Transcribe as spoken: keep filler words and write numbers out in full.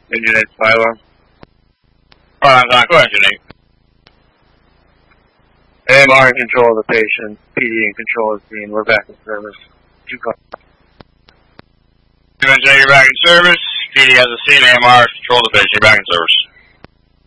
Engine eight Silo. Alright, I'm go ahead, Engine eight. A M R in control of the patient. P D in control of the scene. We're back in service. Two calls. Engine eight, you're back in service. P D has a scene. A M R is control of the patient. You're back in service.